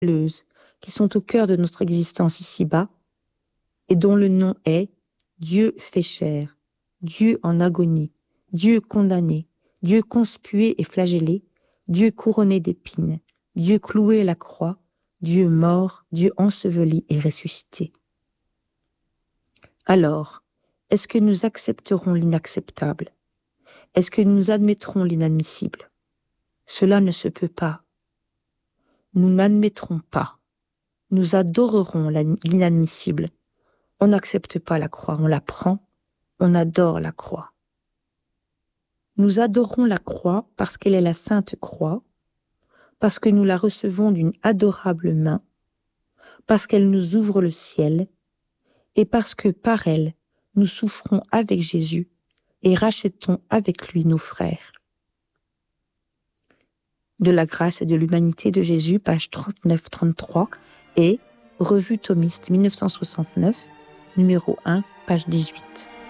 qui sont au cœur de notre existence ici-bas et dont le nom est Dieu fait chair, Dieu en agonie, Dieu condamné, Dieu conspué et flagellé, Dieu couronné d'épines, Dieu cloué à la croix, Dieu mort, Dieu enseveli et ressuscité. Alors, est-ce que nous accepterons l'inacceptable? Est-ce que nous admettrons l'inadmissible? Cela ne se peut pas. Nous n'admettrons pas. Nous adorerons l'inadmissible. On n'accepte pas la croix, on la prend, on adore la croix. Nous adorons la croix parce qu'elle est la sainte croix, parce que nous la recevons d'une adorable main, parce qu'elle nous ouvre le ciel, et parce que par elle, nous souffrons avec Jésus et rachetons avec lui nos frères. De la grâce et de l'humanité de Jésus, page 39-33, et Revue thomiste 1969, numéro 1, page 18.